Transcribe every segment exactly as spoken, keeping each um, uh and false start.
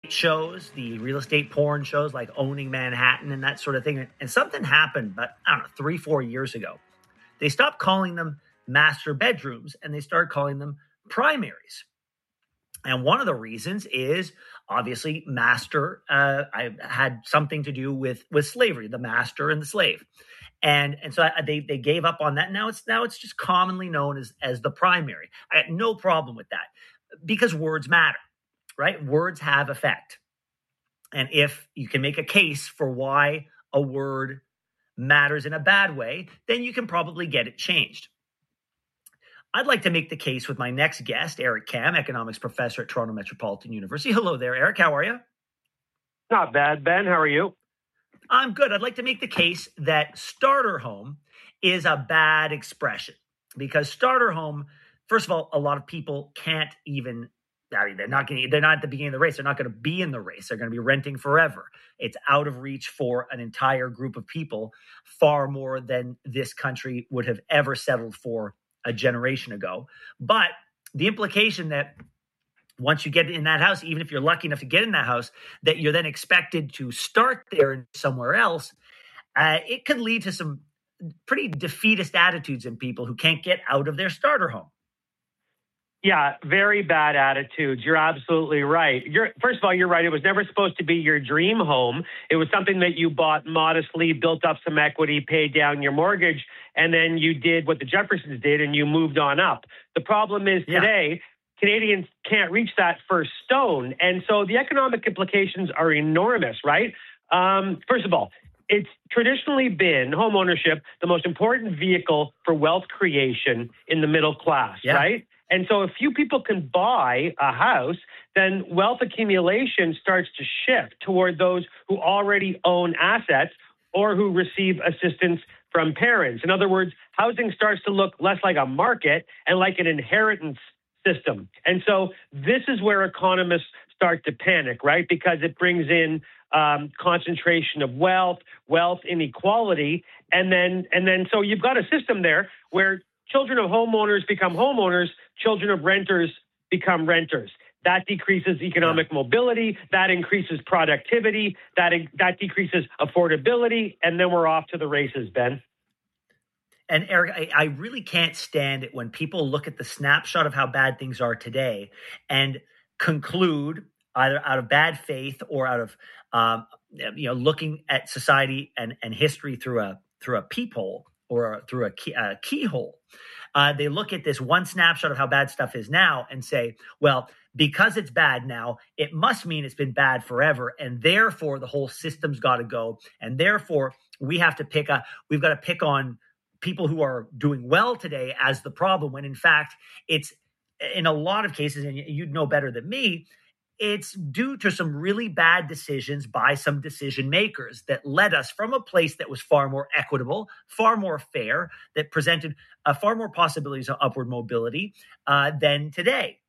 estate shows, the real estate porn shows like Owning Manhattan and that sort of thing. And something happened, but I don't know, three, four years ago. They stopped calling them master bedrooms and they started calling them primaries. And one of the reasons is obviously master uh, I had something to do with, with slavery, the master and the slave. And and so I, they they gave up on that. Now it's now it's just commonly known as, as the primary. I had no problem with that because words matter, right? Words have effect. And if you can make a case for why a word matters in a bad way, then you can probably get it changed. I'd like to make the case with my next guest, Eric Kam, economics professor at Toronto Metropolitan University. Hello there, Eric. How are you? Not bad, Ben. How are you? I'm good. I'd like to make the case that starter home is a bad expression because starter home, first of all, a lot of people can't even, I mean, they're not going to, they're not at the beginning of the race. They're not going to be in the race. They're going to be renting forever. It's out of reach for an entire group of people, far more than this country would have ever settled for a generation ago. But the implication that once you get in that house, even if you're lucky enough to get in that house, that you're then expected to start there and somewhere else, uh, it could lead to some pretty defeatist attitudes in people who can't get out of their starter home. Yeah, very bad attitudes. You're absolutely right. You're, first of all, you're right. It was never supposed to be your dream home. It was something that you bought modestly, built up some equity, paid down your mortgage, and then you did what the Jeffersons did and you moved on up. The problem is today, yeah. Canadians can't reach that first stone. And so the economic implications are enormous, right? Um, first of all, it's traditionally been home ownership, the most important vehicle for wealth creation in the middle class, yeah. right? And so if few people can buy a house, then wealth accumulation starts to shift toward those who already own assets or who receive assistance from parents. In other words, housing starts to look less like a market and like an inheritance system. And so this is where economists start to panic, right? Because it brings in um, concentration of wealth, wealth inequality. And then, and then, so you've got a system there where children of homeowners become homeowners, children of renters become renters. That decreases economic yeah. mobility, that increases productivity, that, that decreases affordability, and then we're off to the races, Ben. And Eric, I, I really can't stand it when people look at the snapshot of how bad things are today and conclude either out of bad faith or out of um, you know looking at society and, and history through a through a peephole or through a, key, a keyhole. Uh, they look at this one snapshot of how bad stuff is now and say, well, because it's bad now, it must mean it's been bad forever, and therefore the whole system's got to go, and therefore we have to pick a we've got to pick on people who are doing well today as the problem, when in fact it's in a lot of cases, and you'd know better than me, it's due to some really bad decisions by some decision makers that led us from a place that was far more equitable, far more fair, that presented uh, far more possibilities of upward mobility uh, than today.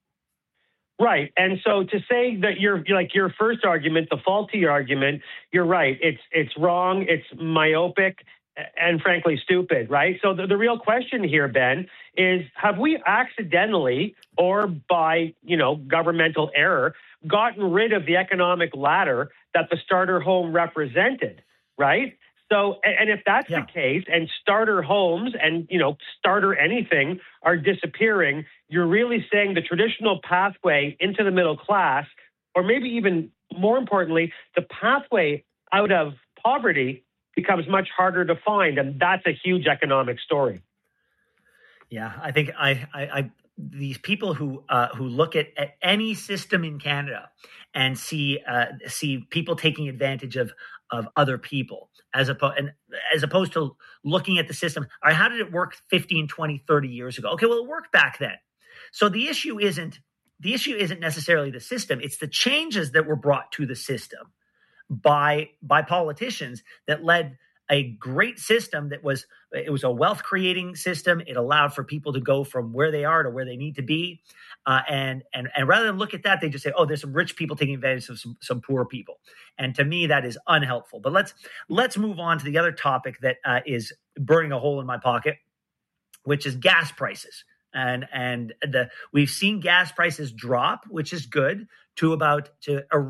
Right. And so to say that you're like your first argument, the faulty argument, you're right. It's it's wrong. It's myopic. And frankly, stupid, right? So the, the real question here, Ben, is have we accidentally or by, you know, governmental error gotten rid of the economic ladder that the starter home represented, right? So, and if that's yeah. the case, and starter homes and, you know, starter anything are disappearing, you're really saying the traditional pathway into the middle class, or maybe even more importantly, the pathway out of poverty becomes much harder to find. And that's a huge economic story. Yeah, I think I, I, I these people who uh, who look at, at any system in Canada and see uh, see people taking advantage of of other people as opposed and as opposed to looking at the system. All right, how did it work fifteen, twenty, thirty years ago? Okay, well, it worked back then. So the issue isn't the issue isn't necessarily the system. It's the changes that were brought to the system by by politicians that led a great system that was it was a wealth creating system. It allowed for people to go from where they are to where they need to be, uh, and and and rather than look at that, they just say, "Oh, there's some rich people taking advantage of some, some poor people." And to me, that is unhelpful. But let's let's move on to the other topic that uh, is burning a hole in my pocket, which is gas prices. And and the we've seen gas prices drop, which is good, to about to